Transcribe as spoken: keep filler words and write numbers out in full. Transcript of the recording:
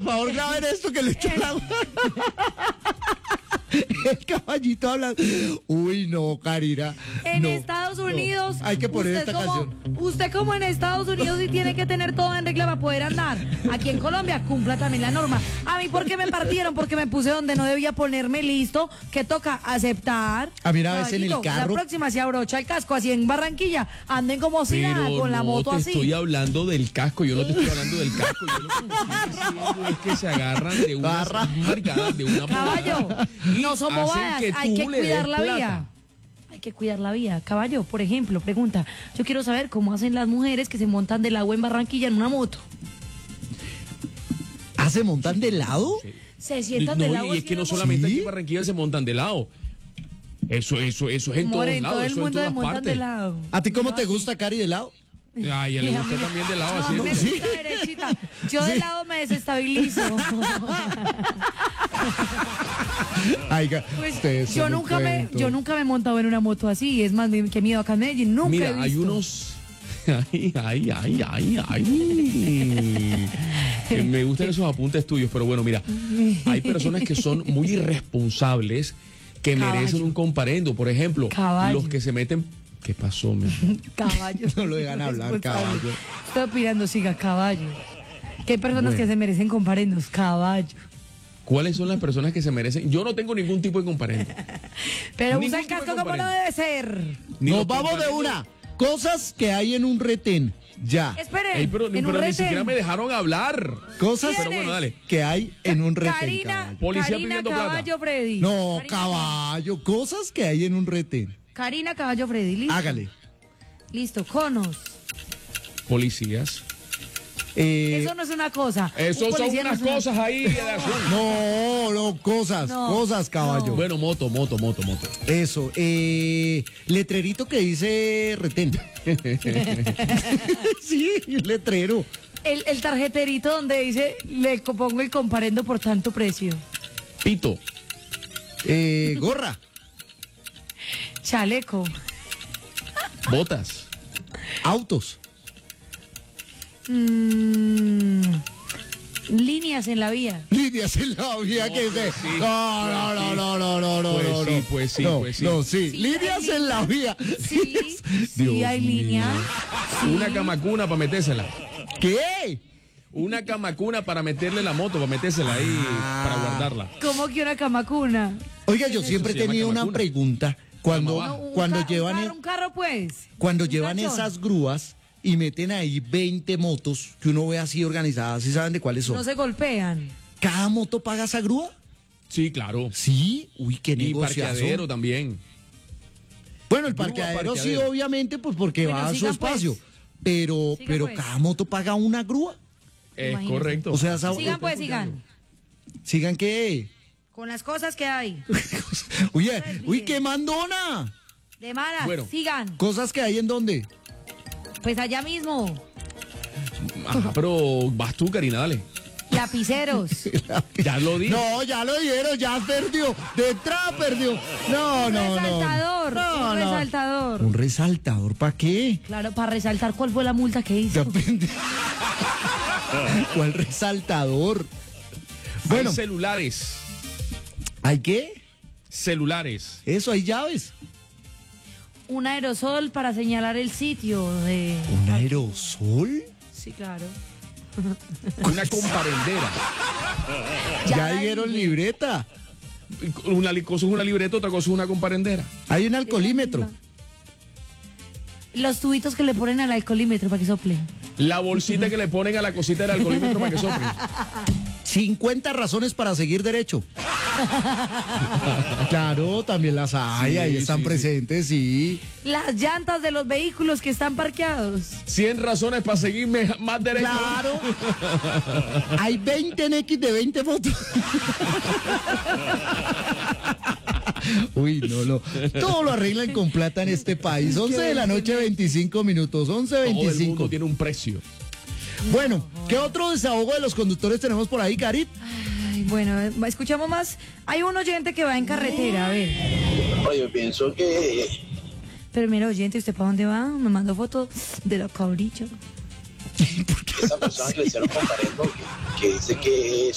favor, graben esto que le echó el agua. El caballito habla. Uy, no, Karina. En no, Estados Unidos. no. Hay que poner usted esta como, canción. Usted como en Estados Unidos y tiene que tener todo en regla para poder andar. Aquí en Colombia cumpla también la norma. A mí, ¿por qué me partieron? Porque me puse donde no debía ponerme, listo. Que toca aceptar. A mí una vez en el Caballito, carro. La próxima se abrocha el casco, así en Barranquilla. Anden como si nada, Pero con la no moto te así. estoy hablando del casco, yo no te estoy hablando del casco. Yo lo que estoy diciendo es que se agarran de unas Barra. maricadas, de una Caballo, y no son hacen bobadas, que hay tú que le cuidar des la plata. vía. Hay que cuidar la vía. Caballo, por ejemplo, pregunta, yo quiero saber cómo hacen las mujeres que se montan del agua en Barranquilla en una moto. ¿Ah, se montan de lado? Se sientan del No, agua. y es que no solamente aquí en Barranquilla se montan de lado. Eso, eso, eso es en todos en lados, todo el eso en mundo se todas montan partes. de lado. ¿A ti cómo te gusta, Cari, de lado? Ay, a ella le Y a gusta mí- también de lado, No, así me es. gusta derechita. Yo de lado me desestabilizo. Ay, ga- Pues, ustedes yo son un nunca me, cuento. yo nunca me he montado en una moto así. Es más, que miedo acá en Medellín. Nunca he Mira, visto. hay unos... Ay, ay, ay, ay, ay. Que me gustan esos apuntes tuyos, pero bueno, mira, hay personas que son muy irresponsables que Caballo. merecen un comparendo. Por ejemplo, Caballo. los que se meten... ¿Qué pasó, mi amor? Caballo. No lo dejan hablar, Responsable. caballo. Estoy opinando, siga, caballo. Que hay personas Bueno. que se merecen comparendos, caballo. ¿Cuáles son las personas que se merecen? Yo no tengo ningún tipo de comparendo. Pero Ningún usa el tipo de casco como no comparendo. debe ser. Ni Nos los vamos de comparendos- una. Cosas que hay en un retén. Ya. Esperen, Ey, pero en pero un ni retén. siquiera me dejaron hablar. Cosas Pero bueno, dale. que hay en un retén. Karina, caballo. Policía Karina pidiendo plata. Caballo Freddy. No, Karina- caballo. Cosas que hay en un retén. Karina Caballo Freddy, listo. Hágale. Listo, conos. Policías. Eh, Eso no es una cosa. Eso Un son policía no unas es una- cosas ahí de azul. no, no, cosas. No, cosas, caballo. Bueno, moto, moto, moto, moto. Eso. Eh, letrerito que dice retén. Sí, un letrero. El, el tarjeterito donde dice, le co- pongo el comparendo por tanto precio. Pito. Eh, gorra. Chaleco. Botas. Autos. Mm, líneas en la vía. Líneas en la vía que se. sí, No, no, no, no, no, no, no, Pues no, sí, no. pues sí, No, pues sí. No, sí. Sí, Líneas hay en la vía. Sí, sí Dios hay mío. líneas. Sí. Una camacuna para metérsela. ¿Qué? Una camacuna para meterle la moto, para metérsela ahí, Ah. para guardarla. ¿Cómo que una camacuna? Oiga, yo siempre he se llama tenido una camacuna. pregunta. Cuando, Cama No, un cuando ca- llevan, un e- carro, un carro, pues. cuando Un llevan cachón. esas grúas y meten ahí veinte motos que uno ve así organizadas, ¿sí saben de cuáles son? No se golpean. ¿Cada moto paga esa grúa? Sí, claro. Sí. Uy, qué Y negociazo. parqueadero también. Bueno, el Grúa, parqueadero, sí, parqueadero. obviamente, pues porque Bueno, va a su sigan, pues. espacio. Pero, Sigan, pero pues. cada moto paga una grúa. Es Imagínate. correcto. O sea, esa- Sigan, pues, sigan. ¿Sigan qué? Con las cosas que hay. Uy, Pues uy, bien. qué mandona. De malas, Bueno. sigan. Cosas que hay en dónde. Pues allá mismo. Ajá, pero vas tú, Karina, dale. Lapiceros. Ya lo dije. No, ya lo dieron, ya perdió. De entrada perdió. No, no, no. resaltador. No, un no. resaltador. ¿Un resaltador para qué? Claro, para resaltar cuál fue la multa que hizo. Depende. ¿Cuál resaltador? Bueno, Hay celulares. ¿hay qué? Celulares. Eso, hay llaves. Un aerosol para señalar el sitio de... ¿Un aerosol? Sí, claro. Una comparendera. Ya, Ya la dieron dije. libreta. Una li- cosa es una libreta, otra cosa es una comparendera. Hay un alcoholímetro. Los tubitos que le ponen al alcoholímetro para que sople. La bolsita que le ponen a la cosita del alcoholímetro para que sople. cincuenta razones para seguir derecho. Claro, también las hay, Sí, ahí están sí, sí. presentes, sí. Las llantas de los vehículos que están parqueados. cien razones para seguirme más derecho. Claro. Hay veinte en X de veinte fotos. Uy, no, no. Todo lo arreglan con plata en este país. once de la noche, veinticinco minutos. once Todo el mundo veinticinco. tiene un precio. Bueno, ¿qué otro desahogo de los conductores tenemos por ahí, Carit? Ay, bueno, eh, escuchamos más. Hay un oyente que va en carretera, a ver. Oye, yo pienso que Pero mira, oyente, ¿usted para dónde va? Me mandó foto de la cabrilla. esa persona que le hicieron comparendo, que, que dice que